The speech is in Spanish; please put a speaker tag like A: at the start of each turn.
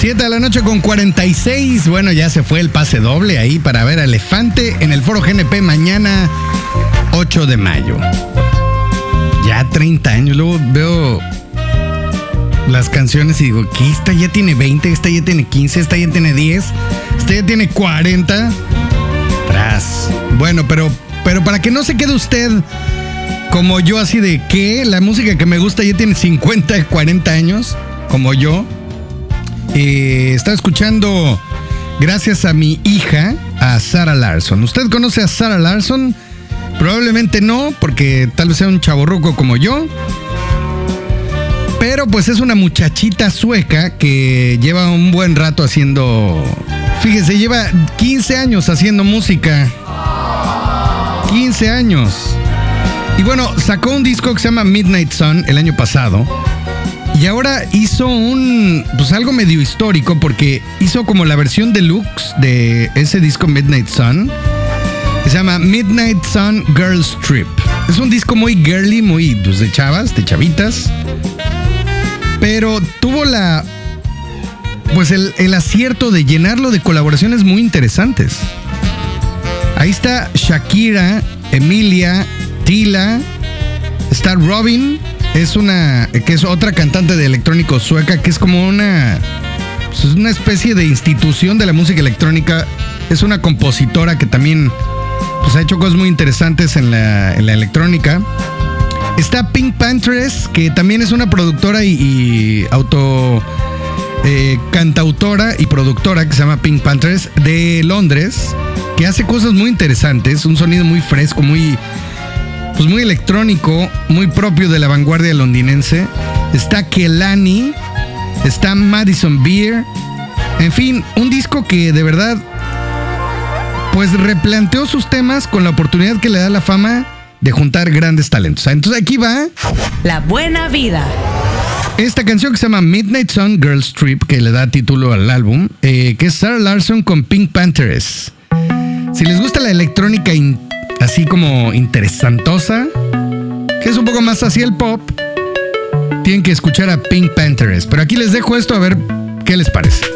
A: 7:46. Bueno, ya se fue el pase doble ahí para ver a Elefante en el Foro GNP mañana 8 de mayo. Ya 30 años. Luego veo las canciones y digo, ¿qué? Esta ya tiene 20, esta ya tiene 15, esta ya tiene 10, esta ya tiene 40. Tras. Bueno, pero para que no se quede usted como yo, así de que la música que me gusta ya tiene 50, 40 años, como yo. Estaba escuchando, gracias a mi hija, a Zara Larsson. ¿Usted conoce a Zara Larsson? Probablemente no, porque tal vez sea un chavorruco como yo. Pero pues es una muchachita sueca que lleva un buen rato haciendo... Fíjese, lleva 15 años haciendo música. 15 años. Y bueno, sacó un disco que se llama Midnight Sun el año pasado. Y ahora hizo algo medio histórico, porque hizo como la versión deluxe de ese disco Midnight Sun, que se llama Midnight Sun Girls Trip. Es un disco muy girly, muy de chavas, de chavitas. Pero tuvo el acierto de llenarlo de colaboraciones muy interesantes. Ahí está Shakira, Emilia, Tila, está Robin, que es otra cantante de electrónico sueca, que es como una especie de institución de la música electrónica. Es una compositora que también ha hecho cosas muy interesantes en la electrónica. Está Pink Panthers, que también es una productora y cantautora y productora, que se llama Pink Panthers, de Londres, que hace cosas muy interesantes, un sonido muy fresco, muy electrónico, muy propio de la vanguardia londinense. Está Kehlani, está Madison Beer. En fin, un disco que de verdad replanteó sus temas con la oportunidad que le da la fama de juntar grandes talentos. Entonces aquí va
B: La Buena Vida.
A: Esta canción que se llama Midnight Sun Girls Trip, que le da título al álbum, que es Zara Larsson con Pink Panthers. Si les gusta la electrónica así como interesantosa, que es un poco más hacia el pop, tienen que escuchar a Pink Panthers. Pero aquí les dejo esto a ver qué les parece.